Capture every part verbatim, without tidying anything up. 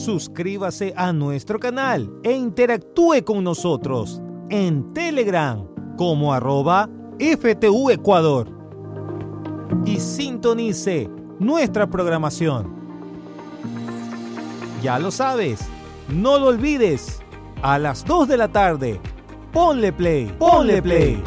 Suscríbase a nuestro canal e interactúe con nosotros en Telegram como arroba F T U Ecuador y sintonice nuestra programación. Ya lo sabes, no lo olvides, a las dos de la tarde, ponle play, ponle play.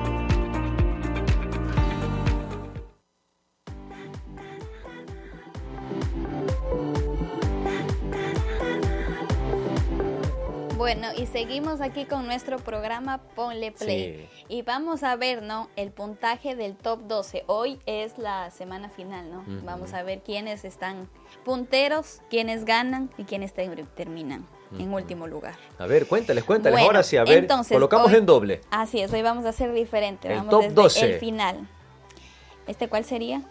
Bueno, y seguimos aquí con nuestro programa Ponle Play. Sí. Y vamos a ver, ¿no? El puntaje del top doce. Hoy es la semana final, ¿no? Uh-huh. Vamos a ver quiénes están punteros, quiénes ganan y quiénes te- terminan uh-huh. en último lugar. A ver, cuéntales, cuéntales. Bueno, ahora sí, a ver, entonces, colocamos hoy, en doble. Así es, hoy vamos a hacer diferente. El vamos top desde doce. el final. ¿Este cuál sería?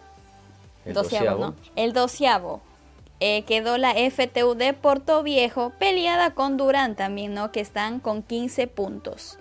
El doceavo, doceavo. ¿no? El doceavo. Eh, quedó la F T U de Portoviejo, peleada con Durán también, ¿no? Que están con quince puntos.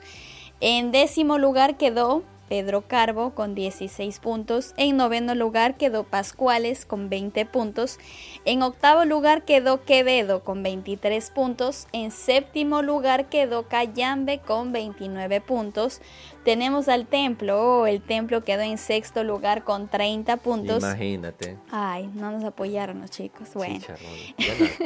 En décimo lugar quedó Pedro Carbo con dieciséis puntos. En noveno lugar quedó Pascuales con veinte puntos. En octavo lugar quedó Quevedo con veintitrés puntos. En séptimo lugar quedó Cayambe con veintinueve puntos. Tenemos al Templo, oh, el Templo quedó en sexto lugar con treinta puntos. Imagínate. Ay, no nos apoyaron los chicos. Bueno. Sí,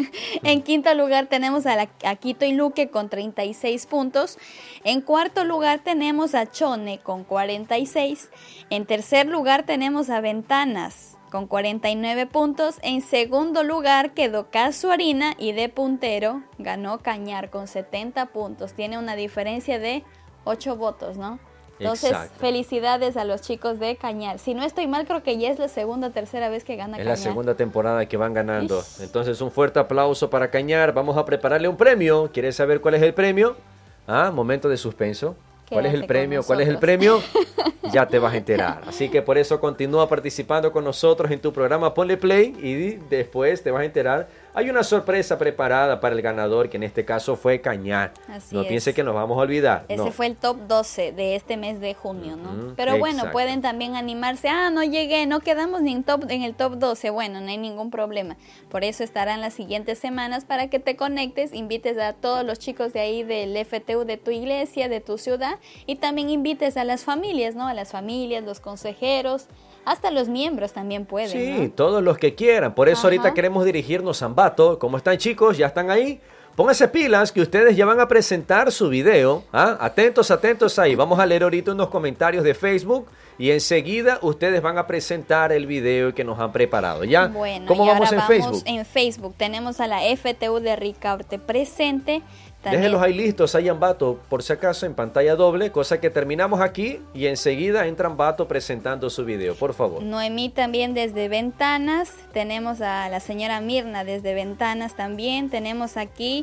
En quinto lugar tenemos a, la, a Quito y Luque con treinta y seis puntos. En cuarto lugar tenemos a Chone con cuarenta y seis. En tercer lugar tenemos a Ventanas con cuarenta y nueve puntos. En segundo lugar quedó Casuarina y de puntero ganó Cañar con setenta puntos. Tiene una diferencia de ocho votos, ¿no? Entonces, exacto. Felicidades a los chicos de Cañar. Si no estoy mal, creo que ya es la segunda o tercera vez que gana es Cañar. Es la segunda temporada que van ganando. Ish. Entonces, un fuerte aplauso para Cañar. Vamos a prepararle un premio. ¿Quieres saber cuál es el premio? Ah, momento de suspenso. ¿Cuál Quédate es el premio? ¿Cuál es el premio? Ya te vas a enterar. Así que por eso continúa participando con nosotros en tu programa Ponle Play y después te vas a enterar. Hay una sorpresa preparada para el ganador, que en este caso fue Cañar. Así no es. Piense que nos vamos a olvidar. Ese no. fue el top doce de este mes de junio, ¿no? Uh-huh. Pero bueno, exacto. Pueden también animarse. Ah, no llegué, no quedamos ni en, top, en el top doce. Bueno, no hay ningún problema. Por eso estarán las siguientes semanas para que te conectes, invites a todos los chicos de ahí del F T U de tu iglesia, de tu ciudad, y también invites a las familias, ¿no? A las familias, los consejeros, hasta los miembros también pueden. Sí, ¿no? Todos los que quieran. Por eso Ajá. ahorita queremos dirigirnos a Ambato. ¿Cómo están, chicos? ¿Ya están ahí? Pónganse pilas que ustedes ya van a presentar su video. ¿Ah? Atentos, atentos ahí. Vamos a leer ahorita unos comentarios de Facebook y enseguida ustedes van a presentar el video que nos han preparado. ¿Ya? Bueno, ¿Cómo y vamos ahora en vamos Facebook? En Facebook tenemos a la F T U de Ricaurte presente. También. Déjenlos ahí listos, ahí Ambato, por si acaso en pantalla doble, cosa que terminamos aquí y enseguida entra Ambato presentando su video, por favor. Noemí también desde Ventanas, tenemos a la señora Mirna desde Ventanas también, tenemos aquí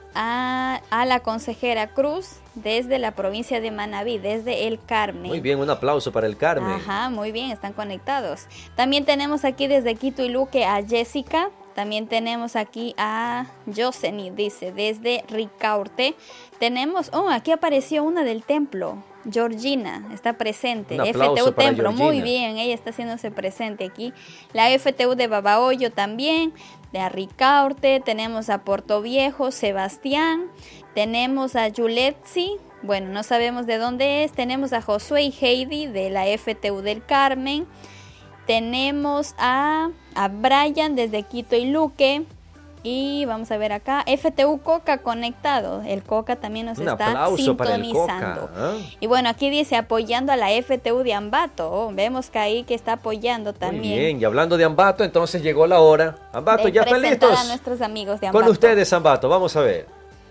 a, a la consejera Cruz desde la provincia de Manabí, desde El Carmen. Muy bien, un aplauso para El Carmen. Ajá, muy bien, están conectados. También tenemos aquí desde Quito y Luque a Jessica. También tenemos aquí a Yoseni, dice, desde Ricaurte. Tenemos, oh, aquí apareció una del Templo, Georgina, está presente. Un aplauso F T U para Templo, Georgina. Muy bien, ella está haciéndose presente aquí. La F T U de Babahoyo también, de Ricaurte. Tenemos a Portoviejo, Sebastián. Tenemos a Yuletsi, bueno, no sabemos de dónde es. Tenemos a Josué y Heidi de la F T U del Carmen. Tenemos a, a Brian desde Quito y Luque. Y vamos a ver acá, F T U Coca conectado. El Coca también nos Un está aplauso para el sintonizando. Coca, ¿eh? Y bueno, aquí dice apoyando a la F T U de Ambato. Oh, vemos que ahí que está apoyando también. Muy bien, y hablando de Ambato, entonces llegó la hora. Ambato, de ¿ya están presentar listos? A nuestros amigos de Ambato. Con ustedes, Ambato, vamos a ver.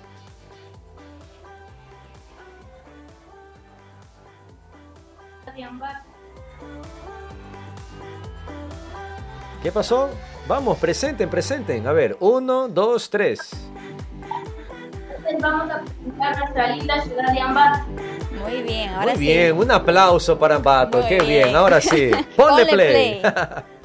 ¿Qué pasó? Vamos, presenten, presenten. A ver, uno, dos, tres. Entonces vamos a presentar nuestra linda ciudad de Ambato. Muy bien, ahora Muy sí. bien, un aplauso para Ambato. Muy Qué bien. bien. Ahora sí. Ponle, Ponle play. play.